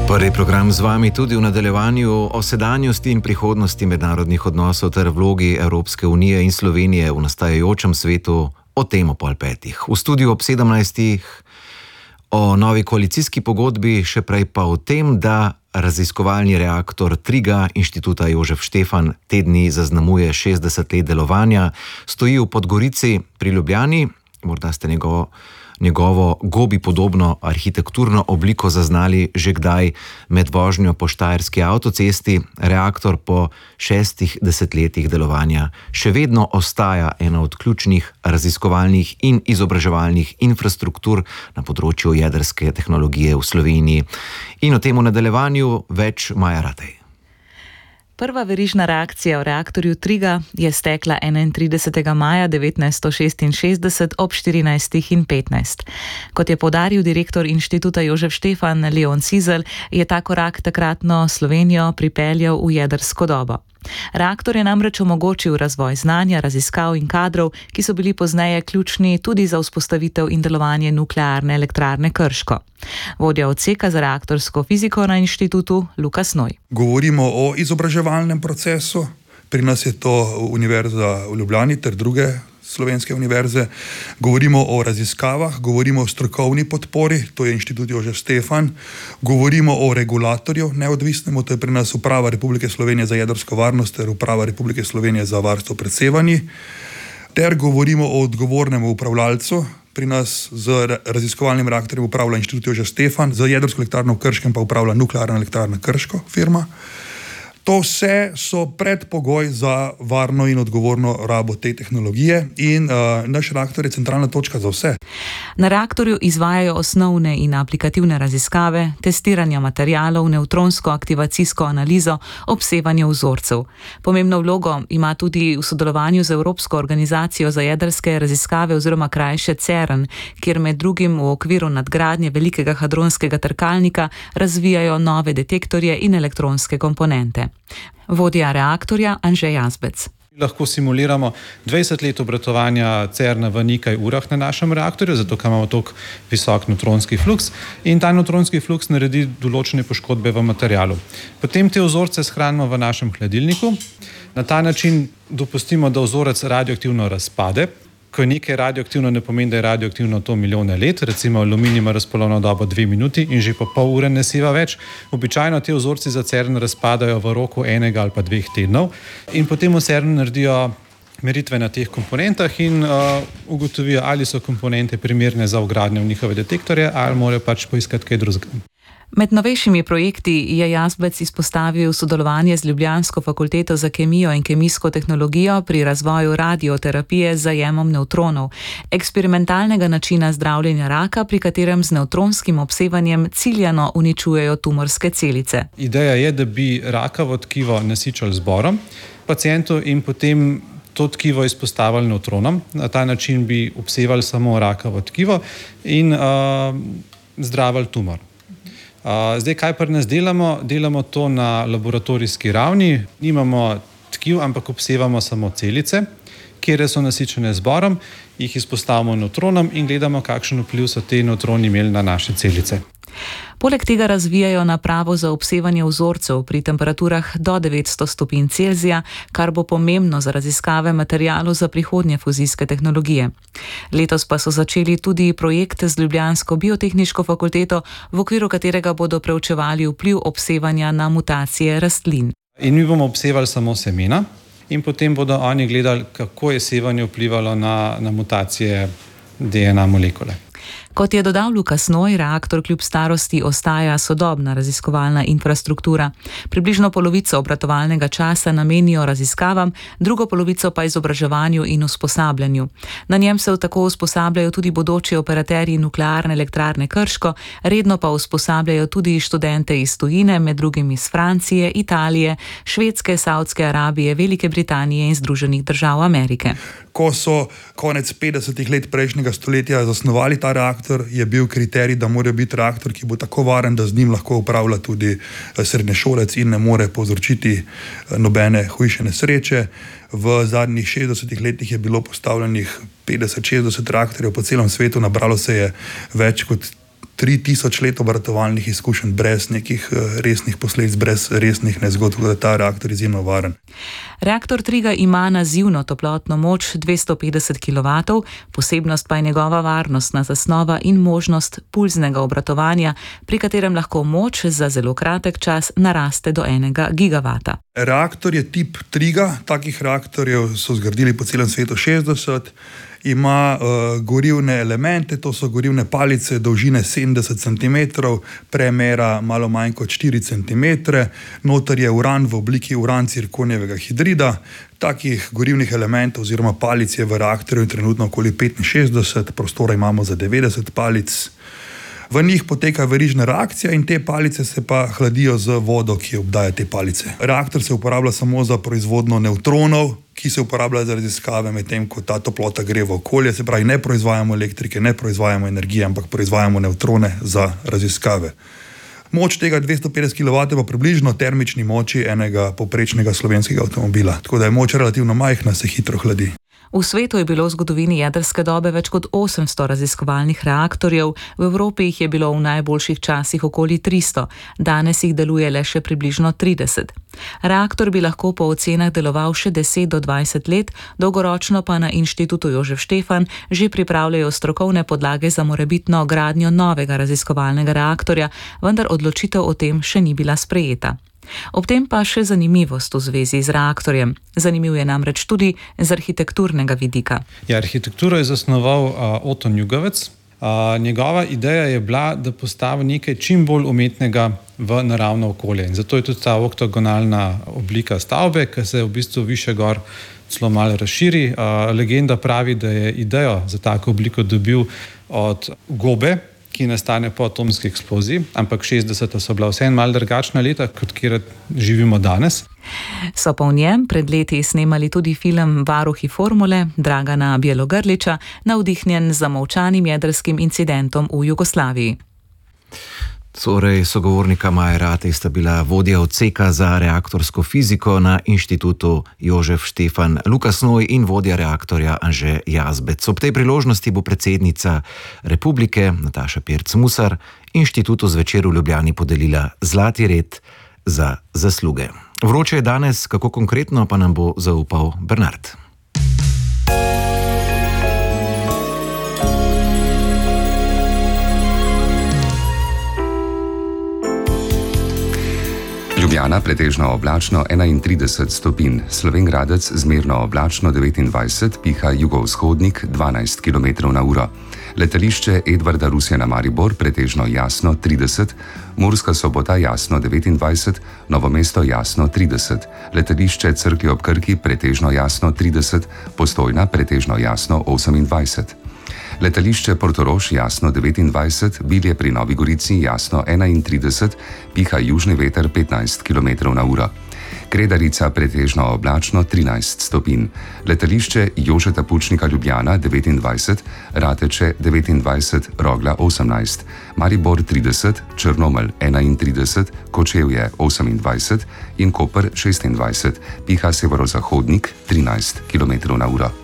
Prvi program z vami tudi v nadaljevanju o sedanjosti in prihodnosti mednarodnih odnosov ter vlogi Evropske unije in Slovenije v nastajajočem svetu, o tem o pol petih. V studiu ob 17. o novi koalicijski pogodbi, še prej pa o tem, da raziskovalni reaktor TRIGA Inštituta Jožef Štefan te dni zaznamuje 60 let delovanja, stoji v Podgorici pri Ljubljani. Morda ste njegovo gobi podobno arhitekturno obliko zaznali že kdaj med vožnjo po štajerski avtocesti. Reaktor po 6 desetletjih delovanja še vedno ostaja ena od ključnih raziskovalnih in izobraževalnih infrastruktur na področju jedrske tehnologije v Sloveniji. In o tem v nadaljevanju več Maja Ratej. Prva verižna reakcija v reaktorju TRIGA je stekla 31. maja 1966 ob 14:15. Kot je poudaril direktor Inštituta Jožef Štefan Leon Cizelj, je ta korak takratno Slovenijo pripeljal v jedrsko dobo. Reaktor je namreč omogočil razvoj znanja, raziskav in kadrov, ki so bili pozneje ključni tudi za vzpostavitev in delovanje nuklearne elektrarne Krško. Vodja odseka za reaktorsko fiziko na inštitutu Lukas Noj. Govorimo o izobraževalnem procesu. Pri nas je to Univerza v Ljubljani ter druge slovenske univerze. Govorimo o raziskavah, govorimo o strokovni podpori, to je Inštitut Jožef Štefan. Govorimo o regulatorju neodvisnemu, to je pri nas Uprava Republike Slovenije za jedrsko varnost ter Uprava Republike Slovenije za varstvo pred sevanji. Ter govorimo o odgovornem upravljalcu. Pri nas z raziskovalnim reaktorjem upravlja Inštitut Jožef Štefan, z jedrsko elektrarno v Krškem pa upravlja Nuklearna elektrarna Krško firma. To vse so predpogoj za varno in odgovorno rabo te tehnologije in naš reaktor je centralna točka za vse. Na reaktorju izvajajo osnovne in aplikativne raziskave, testiranja materialov, nevtronsko aktivacijsko analizo, obsevanje vzorcev. Pomembno vlogo ima tudi v sodelovanju z Evropsko organizacijo za jedrske raziskave oziroma krajše CERN, kjer med drugim v okviru nadgradnje velikega hadronskega trkalnika razvijajo nove detektorje in elektronske komponente. Vodja reaktorja Anže Jazbec. Lahko simuliramo 20 let obratovanja CERN-a v nekaj urah na našem reaktorju, zato ker imamo tako visok nevtronski fluks in ta nevtronski fluks naredi določene poškodbe v materialu. Potem te vzorce shranimo v našem hladilniku. Na ta način dopustimo, da vzorec radioaktivno razpade. Ko je nekaj radioaktivno, ne pomeni, da je radioaktivno to milijone let. Recimo aluminij ima razpolovno dobo 2 minuti in že po pol ure ne seva več. Običajno te vzorci za CERN razpadajo v roku 1 ali pa 2 tednov in potem v CERN naredijo meritve na teh komponentah in ugotovijo, ali so komponente primerne za vgradnjo v njihove detektorje ali morajo pač poiskati kaj drugega. Med novejšimi projekti je Jazbec izpostavil sodelovanje z Ljubljansko fakulteto za kemijo in kemijsko tehnologijo pri razvoju radioterapije z zajemom nevtronov, eksperimentalnega načina zdravljenja raka, pri katerem z nevtronskim obsevanjem ciljano uničujejo tumorske celice. Ideja je, da bi rakavo tkivo nasičali z borom pacientu in potem to tkivo izpostavili nevtronom. Na ta način bi obsevali samo rakavo tkivo in zdravili tumor. Zdaj, kaj pri nas delamo? Delamo to na laboratorijski ravni. Nimamo tkiv, ampak obsevamo samo celice, kjer so nasičene z borom, jih izpostavimo nevtronom in gledamo, kakšen vpliv so te nevtroni imeli na naše celice. Poleg tega razvijajo napravo za obsevanje vzorcev pri temperaturah do 900 stopinj Celzija, kar bo pomembno za raziskave materialov za prihodnje fuzijske tehnologije. Letos pa so začeli tudi projekt z Ljubljansko biotehniško fakulteto, v okviru katerega bodo preučevali vpliv obsevanja na mutacije rastlin. In mi bomo obsevali samo semena in potem bodo oni gledali, kako je sevanje vplivalo na mutacije DNA molekule. Kot je dodal Lukas Noj, reaktor kljub starosti ostaja sodobna raziskovalna infrastruktura. Približno polovico obratovalnega časa namenijo raziskavam, drugo polovico pa izobraževanju in usposabljanju. Na njem se tako usposabljajo tudi bodoči operaterji nuklearne elektrarne Krško, redno pa usposabljajo tudi študente iz tujine, med drugim iz Francije, Italije, Švedske, Savdske Arabije, Velike Britanije in Združenih držav Amerike. Ko so konec 50. let prejšnjega stoletja zasnovali ta reaktor, je bil kriterij, da mora biti reaktor, ki bo tako varen, da z njim lahko upravlja tudi srednješolec in ne more povzročiti nobene hujše nesreče. V zadnjih 60 letih je bilo postavljenih 50-60 reaktorjev po celem svetu, nabralo se je več kot 3000 let obratovalnih izkušenj brez nekih resnih posledic, brez resnih nezgod, tako da ta reaktor izjemno varen. Reaktor Triga ima nazivno toplotno moč 250 kW, posebnost pa je njegova varnostna zasnova in možnost pulznega obratovanja, pri katerem lahko moč za zelo kratek čas naraste do 1 gigavata. Reaktor je tip Triga, takih reaktorjev so zgradili po celem svetu 60, ima gorivne elemente, to so gorivne palice dolžine 70 cm, premera malo manj kot 4 cm, noter je uran v obliki uran-cirkonijevega hidrida. Takih gorivnih elementov oziroma palic je v reaktorju trenutno okoli 65, prostora imamo za 90 palic. V njih poteka verižna reakcija in te palice se pa hladijo z vodo, ki obdaja te palice. Reaktor se uporablja samo za proizvodnjo nevtronov, ki se uporabljajo za raziskave, medtem ko ta toplota gre v okolje. Se pravi, ne proizvajamo elektrike, ne proizvajamo energije, ampak proizvajamo nevtrone za raziskave. Moč tega 250 kW pa približno termični moči enega povprečnega slovenskega avtomobila. Tako da je moč relativno majhna, se hitro hladi. V svetu je bilo v zgodovini jedrske dobe več kot 800 raziskovalnih reaktorjev, v Evropi jih je bilo v najboljših časih okoli 300, danes jih deluje le še približno 30. Reaktor bi lahko po ocenah deloval še 10 do 20 let, dolgoročno pa na Inštitutu Jožef Štefan že pripravljajo strokovne podlage za morebitno gradnjo novega raziskovalnega reaktorja, vendar odločitev o tem še ni bila sprejeta. Ob tem pa še zanimivost v zvezi z reaktorjem. Zanimiv je namreč tudi z arhitekturnega vidika. Arhitekturo je zasnoval Otto Njugavec. Njegova ideja je bila, da postavi nekaj čim bolj umetnega v naravno okolje. In zato je tudi ta oktogonalna oblika stavbe, ki se v bistvu više gor celo malo razširi. Legenda pravi, da je idejo za tako obliko dobil od gobe, ki nastane po atomski eksploziji, ampak 60 so bila vseeno malo drugačna leta, kot kjer živimo danes. So pa v njem pred leti snemali tudi film Varuhi formule Dragana Bjelogrliča, navdihnjen z zamolčanim jedrskim incidentom v Jugoslaviji. Torej, sogovornika Maje Ratej sta bila vodja odseka za reaktorsko fiziko na Inštitutu Jožef Štefan Luka Snoj in vodja reaktorja Anže Jazbec. Ob tej priložnosti bo predsednica Republike Nataša Pirc Musar Inštitutu Zvečer v Ljubljani podelila zlati red za zasluge. Vroče je danes, kako konkretno pa nam bo zaupal Bernard. Ljubljana pretežno oblačno 31 stopinj, Slovenj Gradec zmerno oblačno 29, piha jugovzhodnik 12 km/h. Letališče Edvarda Rusjana Maribor pretežno jasno 30, Murska Sobota jasno 29, Novo mesto jasno 30, letališče Cerklje ob Krki pretežno jasno 30, Postojna pretežno jasno 28. Letališče Portorož jasno 29, Bilje pri Novi Gorici jasno 31, piha južni veter 15 km/h. Kredarica pretežno oblačno 13 stopinj, letališče Jožeta Pučnika Ljubljana 29, Rateče 29, Rogla 18, Maribor 30, Črnomelj 31, Kočevje 28 in Koper 26, piha severozahodnik 13 km/h.